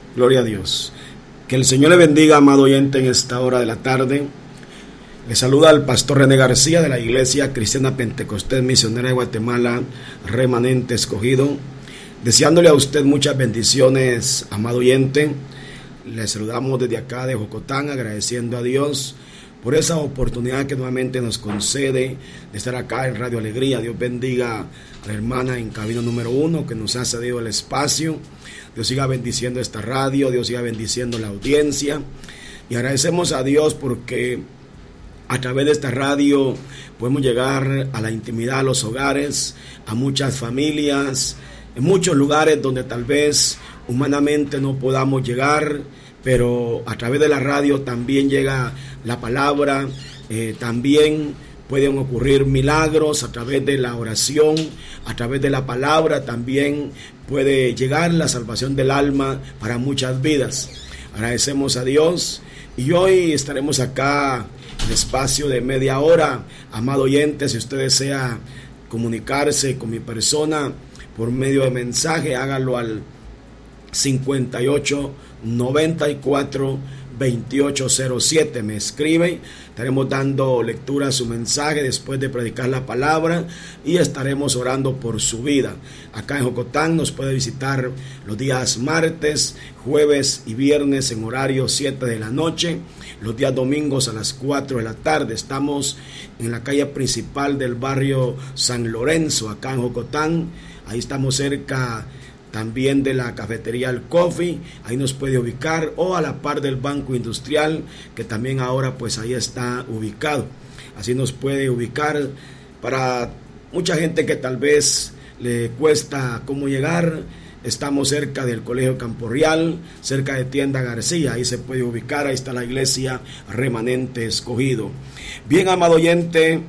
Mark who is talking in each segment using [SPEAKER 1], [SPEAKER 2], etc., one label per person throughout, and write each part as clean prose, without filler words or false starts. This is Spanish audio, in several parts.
[SPEAKER 1] Gloria a Dios. Que el Señor le bendiga, amado oyente, en esta hora de la tarde. Le saluda al pastor René García de la Iglesia Cristiana Pentecostés Misionera de Guatemala, Remanente Escogido. Deseándole a usted muchas bendiciones, amado oyente. Le saludamos desde acá de Jocotán, agradeciendo a Dios por esa oportunidad que nuevamente nos concede de estar acá en Radio Alegría. Dios bendiga a la hermana en cabina número 1 que nos ha cedido el espacio. Dios siga bendiciendo esta radio, Dios siga bendiciendo la audiencia. Y agradecemos a Dios porque a través de esta radio podemos llegar a la intimidad, a los hogares, a muchas familias, en muchos lugares donde tal vez humanamente no podamos llegar, pero a través de la radio también llega la palabra, también pueden ocurrir milagros a través de la oración, a través de la palabra también puede llegar la salvación del alma para muchas vidas. Agradecemos a Dios y hoy estaremos acá en espacio de media hora. Amado oyente, si usted desea comunicarse con mi persona por medio de mensaje, hágalo al 58 94 2807. Me escribe, estaremos dando lectura a su mensaje después de predicar la palabra y estaremos orando por su vida. Acá en Jocotán nos puede visitar los días martes, jueves y viernes en horario 7 de la noche, los días domingos a las 4 de la tarde. Estamos en la calle principal del barrio San Lorenzo, acá en Jocotán. Ahí estamos cerca también de la cafetería El Coffee, ahí nos puede ubicar, o a la par del Banco Industrial, que también ahora pues ahí está ubicado. Así nos puede ubicar. Para mucha gente que tal vez le cuesta cómo llegar, estamos cerca del Colegio Campo Real, cerca de Tienda García, ahí se puede ubicar, ahí está la iglesia Remanente Escogido. Bien, amado oyente,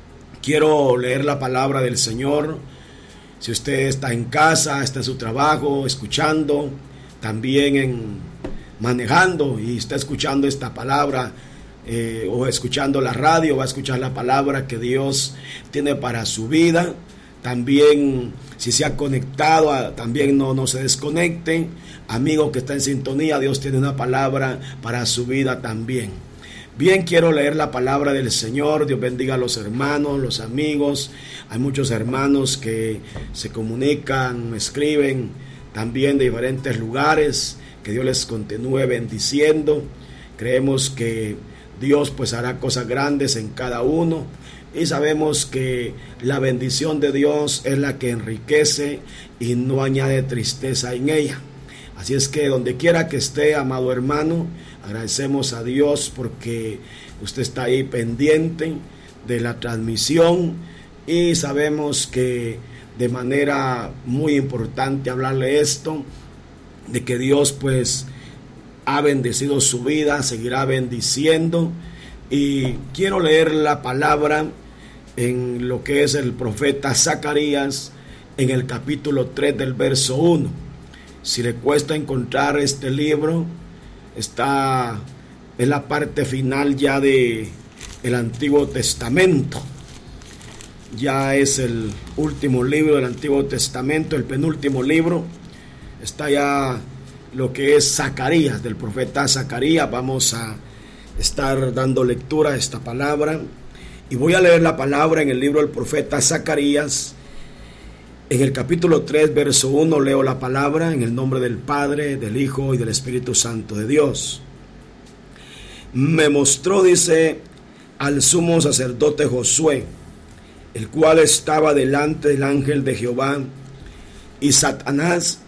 [SPEAKER 1] quiero leer la palabra del Señor. Si usted está en casa, está en su trabajo, escuchando, también manejando y está escuchando esta palabra o escuchando la radio, va a escuchar la palabra que Dios tiene para su vida. También si se ha conectado, también no se desconecte. Amigo que está en sintonía, Dios tiene una palabra para su vida también. Bien, quiero leer la palabra del Señor. Dios bendiga a los hermanos, los amigos. Hay muchos hermanos que se comunican, me escriben también de diferentes lugares. Que Dios les continúe bendiciendo. Creemos que Dios pues hará cosas grandes en cada uno. Y sabemos que la bendición de Dios es la que enriquece y no añade tristeza en ella. Así es que donde quiera que esté, amado hermano, agradecemos a Dios porque usted está ahí pendiente de la transmisión y sabemos que de manera muy importante hablarle esto, de que Dios pues ha bendecido su vida, seguirá bendiciendo. Y quiero leer la palabra en lo que es el profeta Zacarías en el capítulo 3 del verso 1. Si le cuesta encontrar este libro, está en la parte final ya de el Antiguo Testamento. Ya es el último libro del Antiguo Testamento, el penúltimo libro. Está ya lo que es Zacarías, del profeta Zacarías. Vamos a estar dando lectura a esta palabra. Y voy a leer la palabra en el libro del profeta Zacarías. En el capítulo 3, verso 1, leo la palabra en el nombre del Padre, del Hijo y del Espíritu Santo de Dios. Me mostró, dice, al sumo sacerdote Josué, el cual estaba delante del ángel de Jehová, y Satanás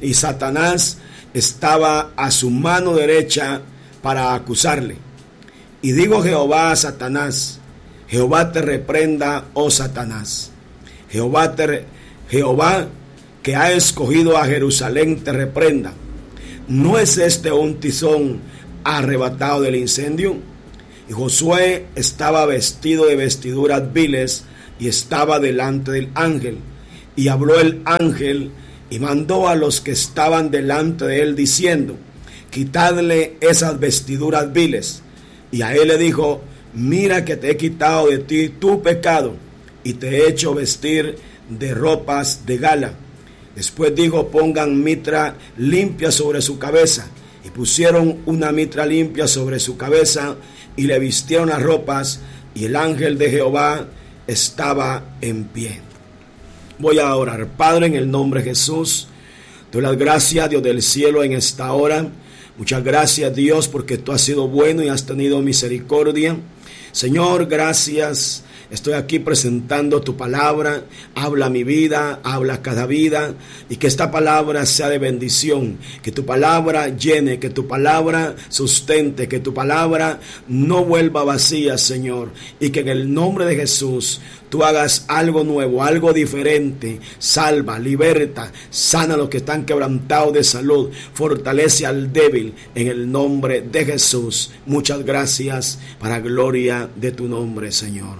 [SPEAKER 1] estaba a su mano derecha para acusarle. Y dijo Jehová a Satanás: Jehová te reprenda, oh Satanás. Jehová que ha escogido a Jerusalén te reprenda. ¿No es este un tizón arrebatado del incendio? Y Josué estaba vestido de vestiduras viles y estaba delante del ángel. Y habló el ángel y mandó a los que estaban delante de él diciendo: quitadle esas vestiduras viles. Y a él le dijo: mira que te he quitado de ti tu pecado y te he hecho vestir de ropas de gala. Después dijo: pongan mitra limpia sobre su cabeza. Y pusieron una mitra limpia sobre su cabeza y le vistieron las ropas, y el ángel de Jehová estaba en pie. Voy a orar. Padre, en el nombre de Jesús, doy las gracias, Dios del cielo, en esta hora. Muchas gracias, Dios, porque tú has sido bueno y has tenido misericordia. Señor, gracias. Estoy aquí presentando tu palabra. Habla mi vida, habla cada vida, y que esta palabra sea de bendición, que tu palabra llene, que tu palabra sustente, que tu palabra no vuelva vacía, Señor, y que en el nombre de Jesús tú hagas algo nuevo, algo diferente. Salva, liberta, sana a los que están quebrantados de salud, fortalece al débil, en el nombre de Jesús. Muchas gracias, para gloria de tu nombre, Señor.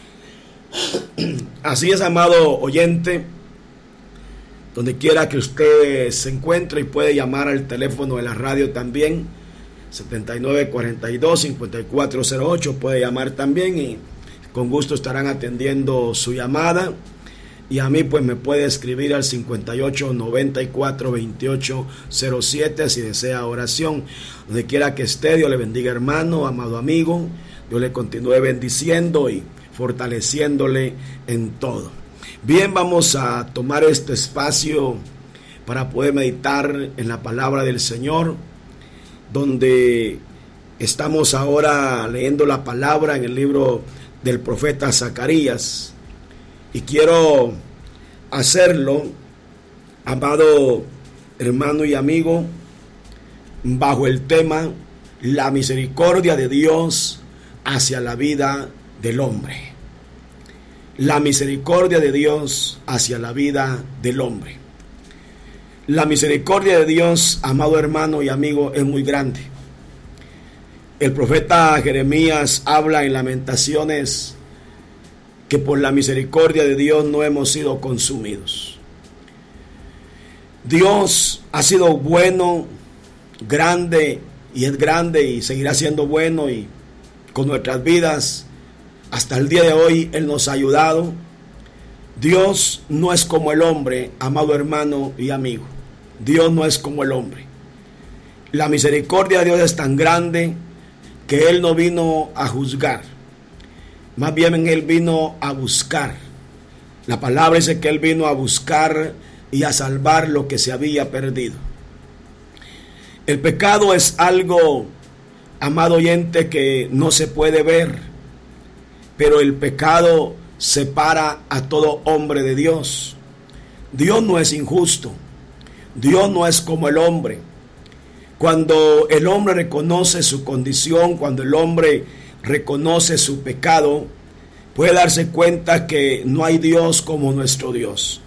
[SPEAKER 1] Así es, amado oyente, donde quiera que usted se encuentre, y puede llamar al teléfono de la radio también, 7942-5408, puede llamar también y con gusto estarán atendiendo su llamada. Y a mí pues me puede escribir al 5894-2807 si desea oración. Donde quiera que esté, Dios le bendiga, hermano, amado amigo. Dios le continúe bendiciendo y fortaleciéndole en todo. Bien, vamos a tomar este espacio para poder meditar en la palabra del Señor, donde estamos ahora leyendo la palabra en el libro del profeta Zacarías, y quiero hacerlo, amado hermano y amigo, bajo el tema: la misericordia de Dios hacia la vida del hombre. La misericordia de Dios hacia la vida del hombre. La misericordia de Dios, amado hermano y amigo, es muy grande. El profeta Jeremías habla en Lamentaciones que por la misericordia de Dios no hemos sido consumidos. Dios ha sido bueno, grande, y es grande y seguirá siendo bueno, y con nuestras vidas hasta el día de hoy Él nos ha ayudado. Dios no es como el hombre, amado hermano y amigo. Dios no es como el hombre. La misericordia de Dios es tan grande que Él no vino a juzgar, más bien Él vino a buscar. La palabra dice que Él vino a buscar y a salvar lo que se había perdido. El pecado es algo, amado oyente, que no se puede ver, pero el pecado separa a todo hombre de Dios. Dios no es injusto. Dios no es como el hombre. Cuando el hombre reconoce su condición, cuando el hombre reconoce su pecado, puede darse cuenta que no hay Dios como nuestro Dios.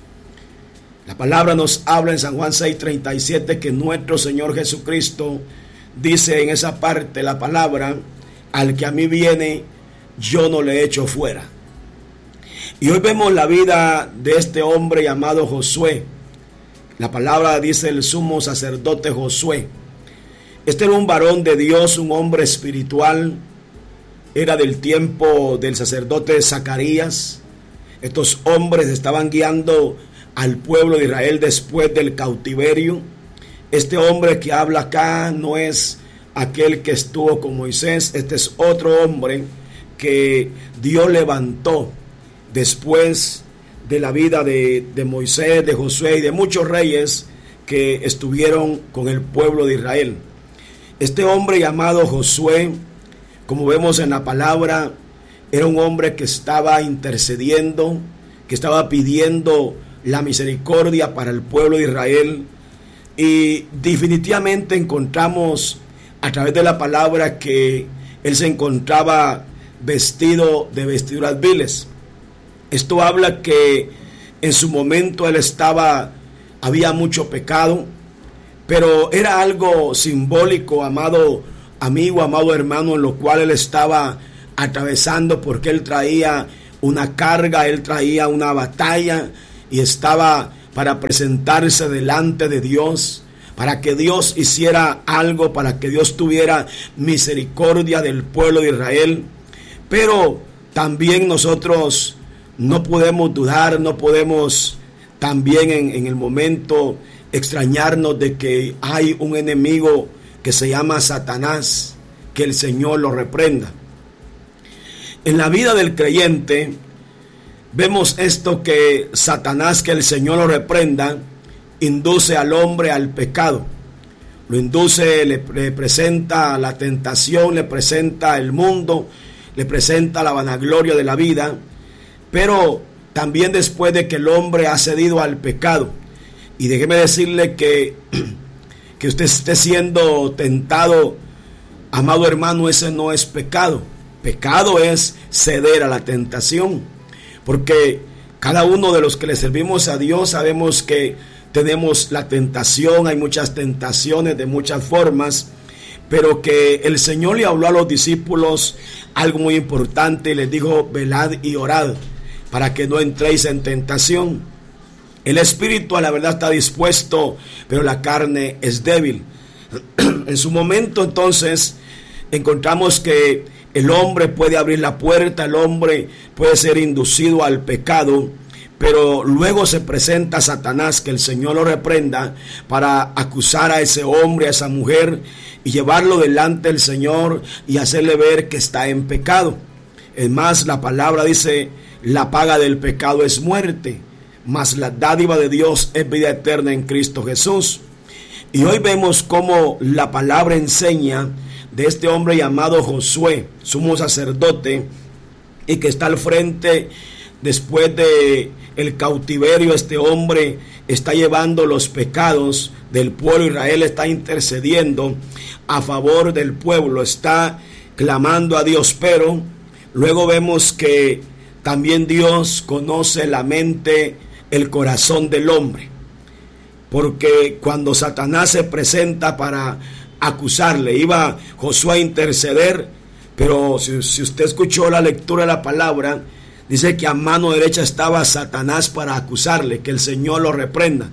[SPEAKER 1] La palabra nos habla en San Juan 6:37 que nuestro Señor Jesucristo dice en esa parte la palabra: al que a mí viene, yo no le echo fuera. Y hoy vemos la vida de este hombre llamado Josué. La palabra dice el sumo sacerdote Josué. Este era un varón de Dios, un hombre espiritual. Era del tiempo del sacerdote Zacarías. Estos hombres estaban guiando al pueblo de Israel después del cautiverio. Este hombre que habla acá no es aquel que estuvo con Moisés. Este es otro hombre que Dios levantó después de la vida de Moisés, de Josué y de muchos reyes que estuvieron con el pueblo de Israel. Este hombre llamado Josué, como vemos en la palabra, era un hombre que estaba intercediendo, que estaba pidiendo la misericordia para el pueblo de Israel. Y definitivamente encontramos a través de la palabra que él se encontraba vestido de vestiduras viles. Esto habla que en su momento había mucho pecado, pero era algo simbólico, amado amigo, amado hermano, en lo cual él estaba atravesando, porque él traía una carga, él traía una batalla y estaba para presentarse delante de Dios, para que Dios hiciera algo, para que Dios tuviera misericordia del pueblo de Israel. Pero también nosotros no podemos dudar, no podemos también en el momento extrañarnos de que hay un enemigo que se llama Satanás, que el Señor lo reprenda. En la vida del creyente vemos esto, que Satanás, que el Señor lo reprenda, induce al hombre al pecado. Lo induce, le presenta la tentación, le presenta el mundo, le presenta la vanagloria de la vida, pero también después de que el hombre ha cedido al pecado. Y déjeme decirle que usted esté siendo tentado, amado hermano, ese no es pecado. Pecado es ceder a la tentación, porque cada uno de los que le servimos a Dios sabemos que tenemos la tentación. Hay muchas tentaciones de muchas formas, pero que el Señor le habló a los discípulos algo muy importante y les dijo: velad y orad para que no entréis en tentación. El espíritu a la verdad está dispuesto, pero la carne es débil. En su momento entonces encontramos que el hombre puede abrir la puerta, el hombre puede ser inducido al pecado, pero luego se presenta Satanás, que el Señor lo reprenda, para acusar a ese hombre, a esa mujer, y llevarlo delante del Señor y hacerle ver que está en pecado. Es más, la palabra dice: la paga del pecado es muerte, mas la dádiva de Dios es vida eterna en Cristo Jesús. Y hoy vemos cómo la palabra enseña de este hombre llamado Josué, sumo sacerdote, y que está al frente después de el cautiverio. Este hombre está llevando los pecados del pueblo. Israel está intercediendo a favor del pueblo, está clamando a Dios, pero luego vemos que también Dios conoce la mente, el corazón del hombre, porque cuando Satanás se presenta para acusarle, iba Josué a interceder, pero si usted escuchó la lectura de la palabra, dice que a mano derecha estaba Satanás para acusarle, que el Señor lo reprenda.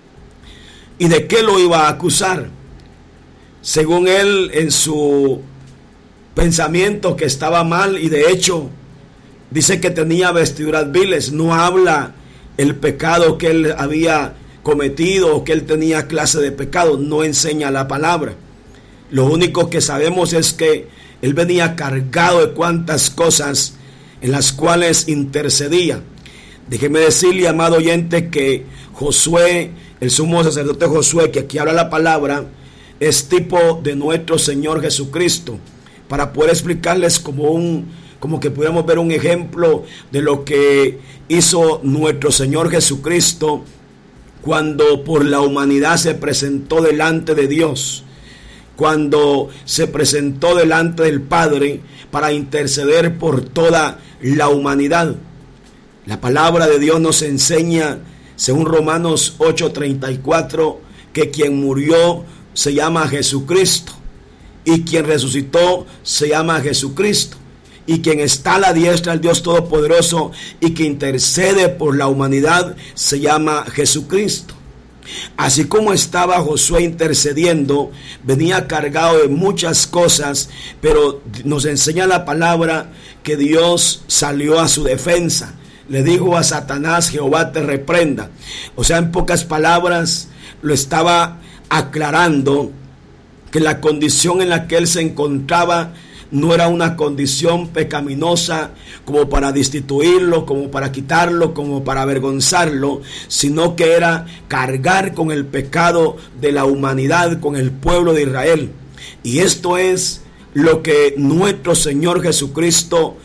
[SPEAKER 1] ¿Y de qué lo iba a acusar? Según él, en su pensamiento, que estaba mal, y de hecho dice que tenía vestiduras viles. No habla el pecado que él había cometido o que él tenía clase de pecado, no enseña la palabra. Lo único que sabemos es que él venía cargado de cuantas cosas en las cuales intercedía. Déjeme decirle, amado oyente, que Josué, el sumo sacerdote Josué, que aquí habla la palabra, es tipo de nuestro Señor Jesucristo, para poder explicarles como que pudiéramos ver un ejemplo de lo que hizo nuestro Señor Jesucristo cuando por la humanidad se presentó delante de Dios, cuando se presentó delante del Padre para interceder por toda la humanidad. La palabra de Dios nos enseña, según Romanos 8:34, que quien murió se llama Jesucristo, y quien resucitó se llama Jesucristo, y quien está a la diestra del Dios Todopoderoso y que intercede por la humanidad se llama Jesucristo. Así como estaba Josué intercediendo, venía cargado de muchas cosas, pero nos enseña la palabra que Dios salió a su defensa. Le dijo a Satanás: Jehová te reprenda. O sea, en pocas palabras, lo estaba aclarando que la condición en la que él se encontraba no era una condición pecaminosa como para destituirlo, como para quitarlo, como para avergonzarlo, sino que era cargar con el pecado de la humanidad, con el pueblo de Israel. Y esto es lo que nuestro Señor Jesucristo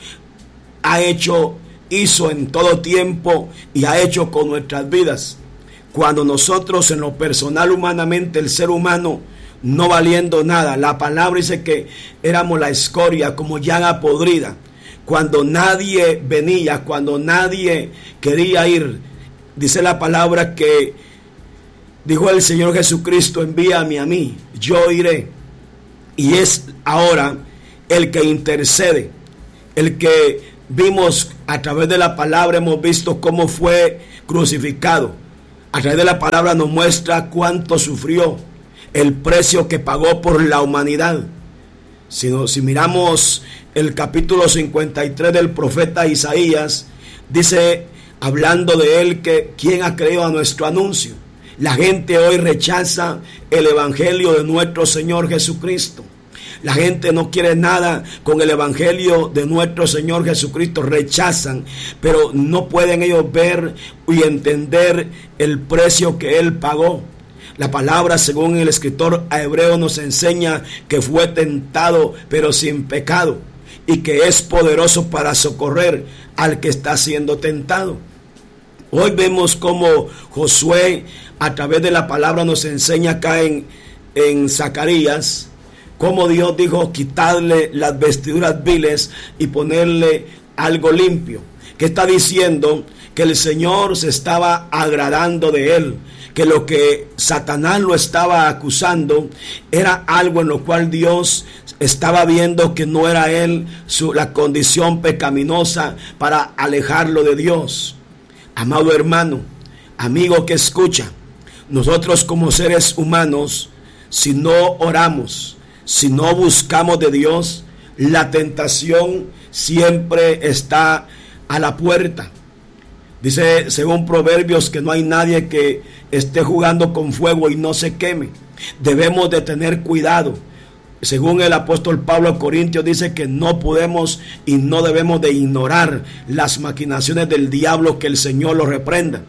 [SPEAKER 1] hizo en todo tiempo y ha hecho con nuestras vidas. Cuando nosotros, en lo personal, humanamente, el ser humano, no valiendo nada, la palabra dice que éramos la escoria, como llaga podrida, cuando nadie venía, cuando nadie quería ir, dice la palabra que dijo el Señor Jesucristo: envíame a mí, yo iré. Y es ahora el que intercede, el que vimos a través de la palabra, hemos visto cómo fue crucificado. A través de la palabra nos muestra cuánto sufrió, el precio que pagó por la humanidad. Si miramos el capítulo 53 del profeta Isaías, dice hablando de él, que quién ha creído a nuestro anuncio. La gente hoy rechaza el evangelio de nuestro Señor Jesucristo. La gente no quiere nada con el evangelio de nuestro Señor Jesucristo, rechazan, pero no pueden ellos ver y entender el precio que Él pagó. La palabra, según el escritor a Hebreo, nos enseña que fue tentado, pero sin pecado, y que es poderoso para socorrer al que está siendo tentado. Hoy vemos cómo Josué, a través de la palabra, nos enseña acá en Zacarías, como Dios dijo, quitarle las vestiduras viles y ponerle algo limpio. ¿Qué está diciendo? Que el Señor se estaba agradando de él, que lo que Satanás lo estaba acusando era algo en lo cual Dios estaba viendo que no era él la condición pecaminosa para alejarlo de Dios. Amado hermano, amigo que escucha, nosotros como seres humanos, si no oramos, si no buscamos de Dios, la tentación siempre está a la puerta. Dice, según Proverbios, que no hay nadie que esté jugando con fuego y no se queme. Debemos de tener cuidado. Según el apóstol Pablo a Corintios, dice que no podemos y no debemos de ignorar las maquinaciones del diablo, que el Señor lo reprenda.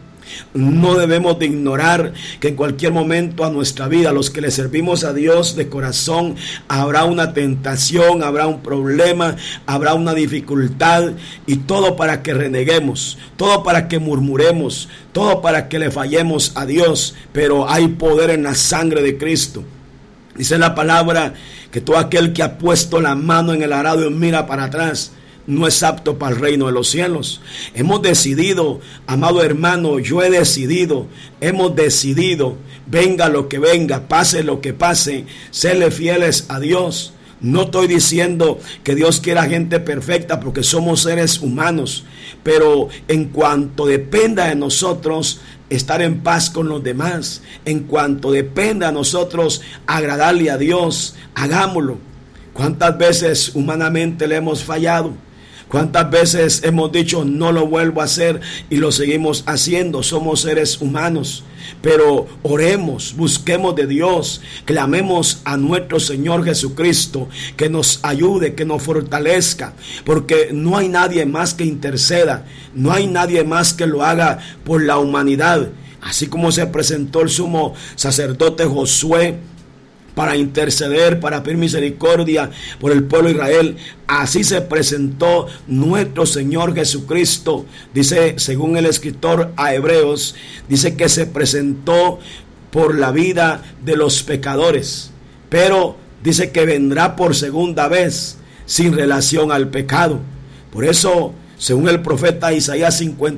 [SPEAKER 1] No debemos de ignorar que en cualquier momento a nuestra vida, los que le servimos a Dios de corazón, habrá una tentación, habrá un problema, habrá una dificultad, y todo para que reneguemos, todo para que murmuremos, todo para que le fallemos a Dios. Pero hay poder en la sangre de Cristo. Dice la palabra que todo aquel que ha puesto la mano en el arado y mira para atrás no es apto para el reino de los cielos. Hemos decidido, amado hermano, yo he decidido, hemos decidido, venga lo que venga, pase lo que pase, serle fieles a Dios. No estoy diciendo que Dios quiera gente perfecta, porque somos seres humanos, pero en cuanto dependa de nosotros estar en paz con los demás, en cuanto dependa de nosotros agradarle a Dios, hagámoslo. ¿Cuántas veces humanamente le hemos fallado? ¿Cuántas veces hemos dicho no lo vuelvo a hacer y lo seguimos haciendo? Somos seres humanos, pero oremos, busquemos de Dios, clamemos a nuestro Señor Jesucristo que nos ayude, que nos fortalezca, porque no hay nadie más que interceda, no hay nadie más que lo haga por la humanidad. Así como se presentó el sumo sacerdote Josué para interceder, para pedir misericordia por el pueblo de Israel, así se presentó nuestro Señor Jesucristo. Dice, según el escritor a Hebreos, dice que se presentó por la vida de los pecadores, pero dice que vendrá por segunda vez sin relación al pecado. Por eso, según el profeta Isaías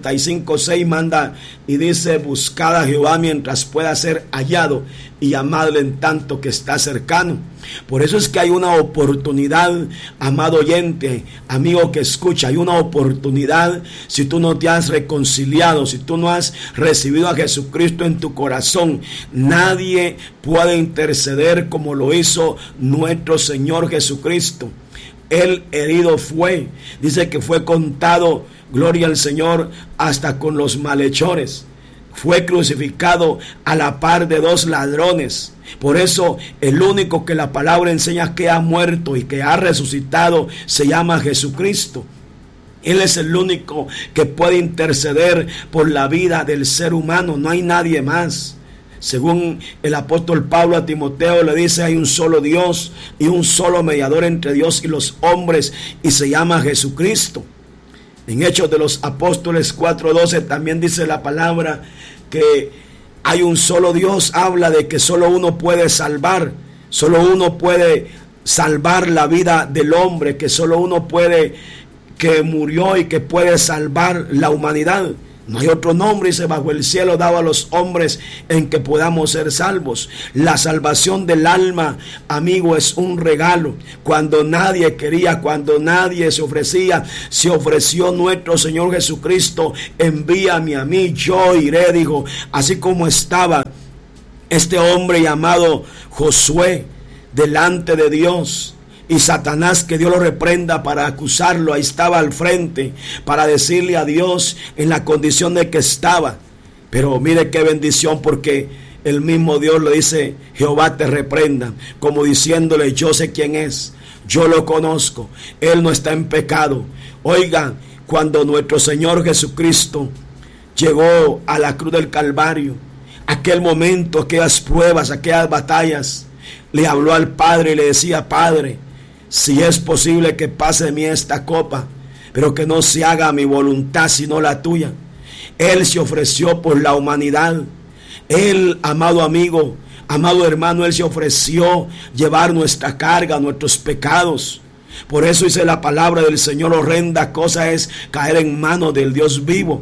[SPEAKER 1] 55:6 manda y dice, buscad a Jehová mientras pueda ser hallado y llamadle en tanto que está cercano. Por eso es que hay una oportunidad, amado oyente, amigo que escucha, hay una oportunidad. Si tú no te has reconciliado, si tú no has recibido a Jesucristo en tu corazón, nadie puede interceder como lo hizo nuestro Señor Jesucristo. Él herido fue, dice que fue contado, gloria al Señor, hasta con los malhechores. Fue crucificado a la par de dos ladrones. Por eso el único que la palabra enseña que ha muerto y que ha resucitado se llama Jesucristo. Él es el único que puede interceder por la vida del ser humano, no hay nadie más. Según el apóstol Pablo a Timoteo le dice, hay un solo Dios y un solo mediador entre Dios y los hombres, y se llama Jesucristo. En Hechos de los Apóstoles 4:12 también dice la palabra que hay un solo Dios. Habla de que solo uno puede salvar, solo uno puede salvar la vida del hombre, que solo uno puede, que murió y que puede salvar la humanidad. No hay otro nombre, dice, bajo el cielo dado a los hombres en que podamos ser salvos. La salvación del alma, amigo, es un regalo. Cuando nadie quería, cuando nadie se ofrecía, se ofreció nuestro Señor Jesucristo. Envíame a mí, yo iré, dijo. Así como estaba este hombre llamado Josué delante de Dios, Y Satanás, que Dios lo reprenda, para acusarlo, ahí estaba al frente, para decirle a Dios en la condición de que estaba. Pero mire qué bendición, porque el mismo Dios le dice: Jehová te reprenda, como diciéndole: yo sé quién es, yo lo conozco, Él no está en pecado. Oigan, cuando nuestro Señor Jesucristo llegó a la cruz del Calvario, aquel momento, aquellas pruebas, aquellas batallas, le habló al Padre y le decía: Padre, si es posible que pase de mí esta copa, pero que no se haga mi voluntad sino la tuya. Él se ofreció por la humanidad. Él, amado amigo, amado hermano, Él se ofreció llevar nuestra carga, nuestros pecados. Por eso dice la palabra del Señor: horrenda cosa es caer en manos del Dios vivo.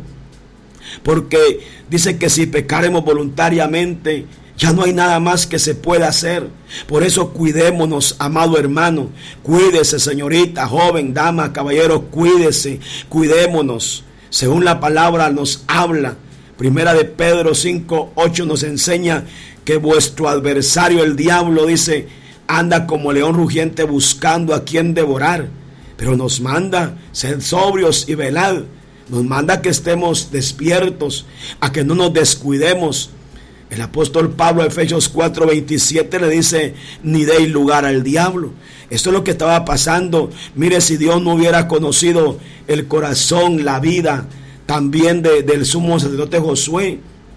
[SPEAKER 1] Porque dice que si pecaremos voluntariamente, ya no hay nada más que se pueda hacer. Por eso cuidémonos, amado hermano. Cuídese, señorita, joven, dama, caballero, cuídese, cuidémonos. Según la palabra nos habla, Primera de Pedro 5:8 nos enseña que vuestro adversario, el diablo, dice, anda como león rugiente buscando a quien devorar. Pero nos manda ser sobrios y velad. Nos manda que estemos despiertos, a que no nos descuidemos. El apóstol Pablo, Efesios 4:27, le dice: ni deis lugar al diablo. Esto es lo que estaba pasando. Mire, si Dios no hubiera conocido el corazón, la vida también del sumo sacerdote Josué.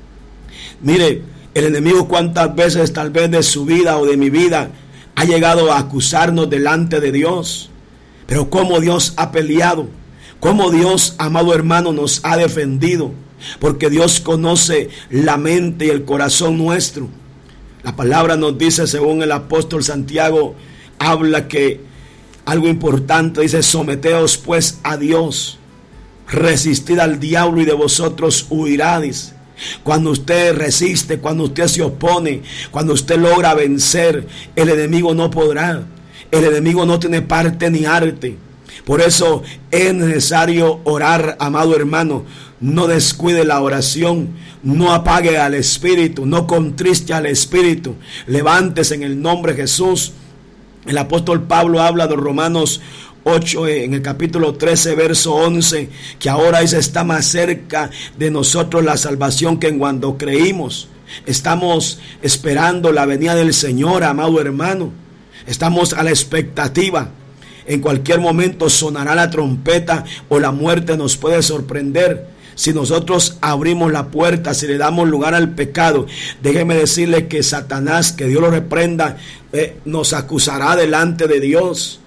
[SPEAKER 1] Mire, el enemigo cuántas veces, tal vez de su vida o de mi vida, ha llegado a acusarnos delante de Dios. Pero cómo Dios ha peleado, cómo Dios, amado hermano, nos ha defendido. Porque Dios conoce la mente y el corazón nuestro. La palabra nos dice, según el apóstol Santiago, habla que algo importante, dice: someteos pues a Dios, resistid al diablo y de vosotros huirá. Cuando usted resiste, cuando usted se opone, cuando usted logra vencer, el enemigo no podrá. El enemigo no tiene parte ni arte. Por eso es necesario orar, amado hermano. No descuide la oración, no apague al Espíritu, no contriste al Espíritu. Levántese en el nombre de Jesús. El apóstol Pablo habla de Romanos 8, en el capítulo 13, verso 11, que ahora está más cerca de nosotros la salvación que en cuando creímos. Estamos esperando la venida del Señor, amado hermano. Estamos a la expectativa. En cualquier momento sonará la trompeta o la muerte nos puede sorprender. Si nosotros abrimos la puerta, si le damos lugar al pecado, déjeme decirle que Satanás, que Dios lo reprenda, nos acusará delante de Dios.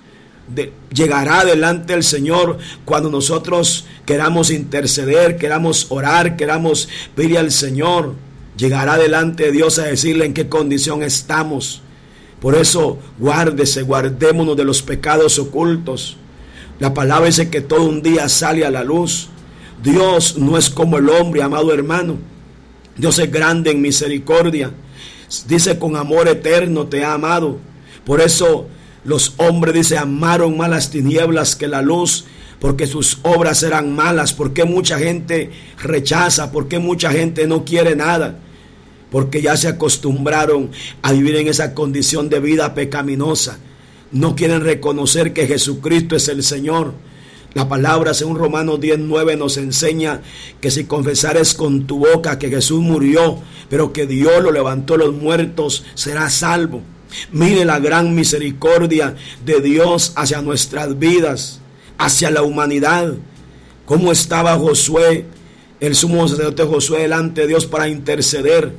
[SPEAKER 1] Llegará delante del Señor cuando nosotros queramos interceder, queramos orar, queramos pedirle al Señor. Llegará delante de Dios a decirle en qué condición estamos. Por eso guardémonos de los pecados ocultos. La palabra dice que todo un día sale a la luz. Dios no es como el hombre, amado hermano. Dios es grande en misericordia. Dice: con amor eterno te ha amado. Por eso los hombres, dice, amaron más las tinieblas que la luz, porque sus obras eran malas. ¿Por qué mucha gente rechaza? ¿Por qué mucha gente no quiere nada? Porque ya se acostumbraron a vivir en esa condición de vida pecaminosa. No quieren reconocer que Jesucristo es el Señor. La palabra, según Romanos 10:9, nos enseña que si confesares con tu boca que Jesús murió, pero que Dios lo levantó de los muertos, serás salvo. Mire la gran misericordia de Dios hacia nuestras vidas, hacia la humanidad. ¿Cómo estaba Josué, el sumo sacerdote Josué, delante de Dios para interceder?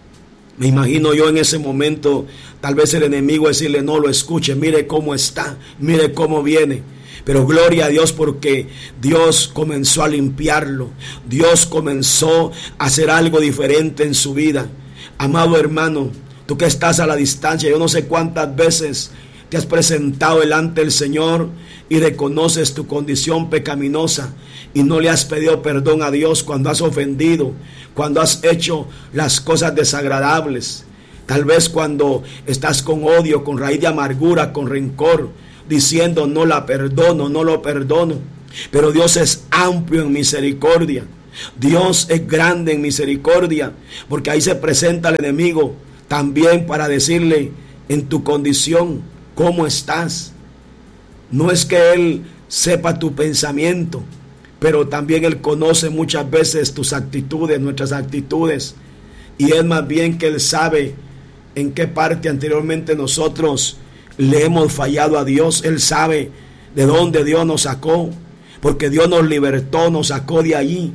[SPEAKER 1] Me imagino yo en ese momento, tal vez el enemigo decirle: no lo escuche, mire cómo está, mire cómo viene. Pero gloria a Dios, porque Dios comenzó a limpiarlo. Dios comenzó a hacer algo diferente en su vida. Amado hermano, tú que estás a la distancia, yo no sé cuántas veces te has presentado delante del Señor y reconoces tu condición pecaminosa y no le has pedido perdón a Dios cuando has ofendido, cuando has hecho las cosas desagradables. Tal vez cuando estás con odio, con raíz de amargura, con rencor, diciendo: no la perdono, no lo perdono. Pero Dios es amplio en misericordia. Dios es grande en misericordia, porque ahí se presenta el enemigo también para decirle: en tu condición, ¿cómo estás? No es que Él sepa tu pensamiento, pero también Él conoce muchas veces tus actitudes, nuestras actitudes. Y es más bien que Él sabe en qué parte anteriormente nosotros le hemos fallado a Dios. Él sabe de dónde Dios nos sacó, porque Dios nos libertó, nos sacó de allí.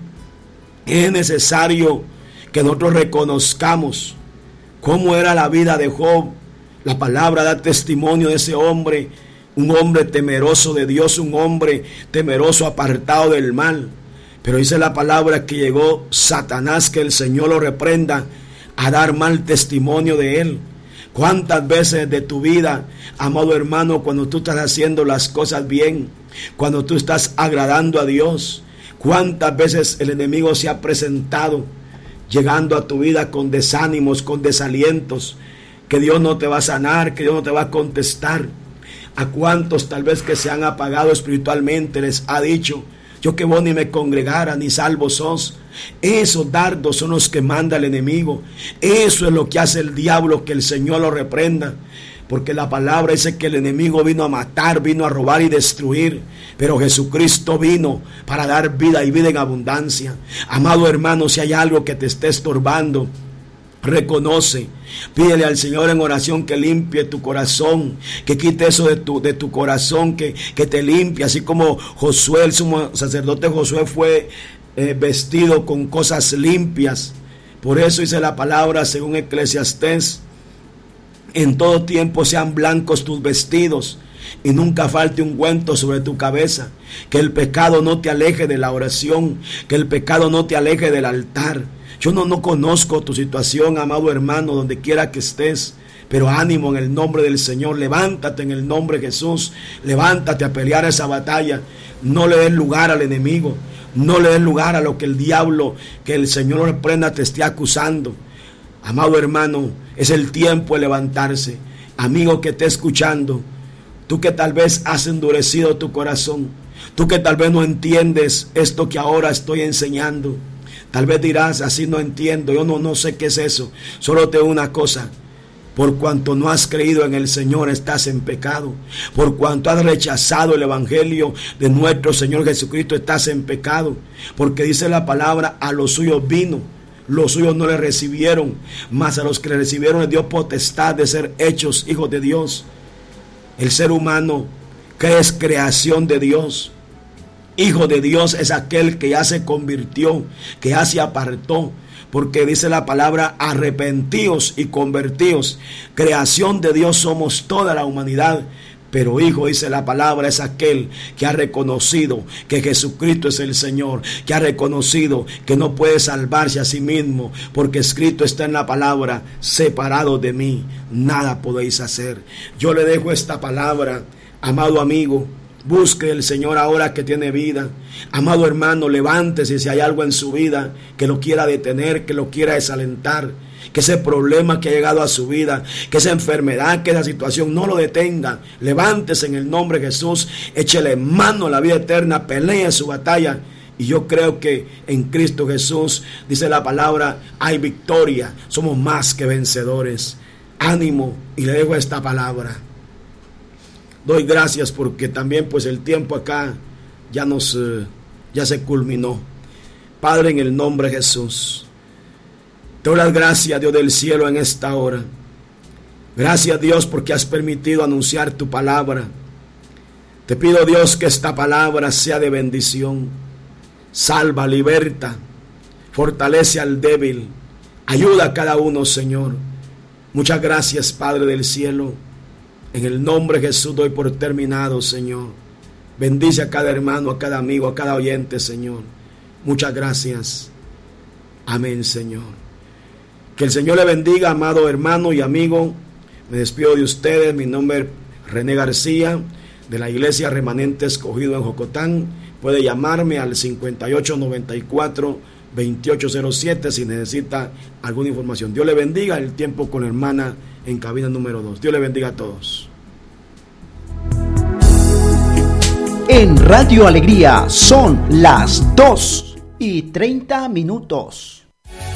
[SPEAKER 1] Es necesario que nosotros reconozcamos cómo era la vida de Job. La palabra da testimonio de ese hombre, un hombre temeroso de Dios, un hombre temeroso, apartado del mal. Pero dice la palabra que llegó Satanás, que el Señor lo reprenda, a dar mal testimonio de él. ¿Cuántas veces de tu vida, amado hermano, cuando tú estás haciendo las cosas bien, cuando tú estás agradando a Dios, cuántas veces el enemigo se ha presentado llegando a tu vida con desánimos, con desalientos, que Dios no te va a sanar, que Dios no te va a contestar? A cuántos tal vez que se han apagado espiritualmente les ha dicho: yo que vos ni me congregara, ni salvo sos. Esos dardos son los que manda el enemigo. Eso es lo que hace el diablo, que el Señor lo reprenda. Porque la palabra dice que el enemigo vino a matar, vino a robar y destruir. Pero Jesucristo vino para dar vida y vida en abundancia. Amado hermano, si hay algo que te esté estorbando, reconoce, pídele al Señor en oración que limpie tu corazón, que quite eso de tu corazón, que te limpie, así como Josué, el sumo sacerdote Josué, fue vestido con cosas limpias. Por eso dice la palabra, según Eclesiastés: en todo tiempo sean blancos tus vestidos y nunca falte ungüento sobre tu cabeza. Que el pecado no te aleje de la oración, que el pecado no te aleje del altar. Yo no conozco tu situación, amado hermano, donde quiera que estés, pero ánimo en el nombre del Señor. Levántate en el nombre de Jesús, levántate a pelear esa batalla. No le des lugar al enemigo, no le des lugar a lo que el diablo, que el Señor lo reprenda, te esté acusando. Amado hermano, es el tiempo de levantarse. Amigo que esté escuchando, tú que tal vez has endurecido tu corazón, tú que tal vez no entiendes esto que ahora estoy enseñando. Tal vez dirás: así no entiendo, yo no sé qué es eso. Solo te digo una cosa: por cuanto no has creído en el Señor, estás en pecado. Por cuanto has rechazado el evangelio de nuestro Señor Jesucristo, estás en pecado. Porque dice la palabra: a los suyos vino, los suyos no le recibieron, mas a los que le recibieron les dio potestad de ser hechos hijos de Dios. El ser humano, que es creación de Dios, hijo de Dios, es aquel que ya se convirtió, que ya se apartó. Porque dice la palabra: arrepentíos y convertíos. Creación de Dios somos toda la humanidad. Pero hijo, dice la palabra, es aquel que ha reconocido que Jesucristo es el Señor, que ha reconocido que no puede salvarse a sí mismo, porque escrito está en la palabra: separado de mí, nada podéis hacer. Yo le dejo esta palabra, amado amigo. Busque el Señor ahora que tiene vida. Amado hermano, levántese si hay algo en su vida que lo quiera detener, que lo quiera desalentar, que ese problema que ha llegado a su vida, que esa enfermedad, que esa situación no lo detenga. Levántese en el nombre de Jesús, échele mano a la vida eterna, pelee su batalla. Y yo creo que en Cristo Jesús, dice la palabra, hay victoria. Somos más que vencedores. Ánimo, y le dejo esta palabra. Doy gracias porque también pues el tiempo acá ya se culminó. Padre, en el nombre de Jesús, te doy las gracias, Dios del cielo, en esta hora. Gracias, Dios, porque has permitido anunciar tu palabra. Te pido, Dios, que esta palabra sea de bendición. Salva, liberta, fortalece al débil, ayuda a cada uno, Señor. Muchas gracias, Padre del cielo. En el nombre de Jesús doy por terminado, Señor. Bendice a cada hermano, a cada amigo, a cada oyente, Señor. Muchas gracias. Amén, Señor. Que el Señor le bendiga, amado hermano y amigo. Me despido de ustedes. Mi nombre es René García, de la Iglesia Remanente Escogido en Jocotán. Puede llamarme al 5894-2807 si necesita alguna información. Dios le bendiga. El tiempo con la hermana en cabina número 2. Dios le bendiga a todos.
[SPEAKER 2] En Radio Alegría son las 2:30.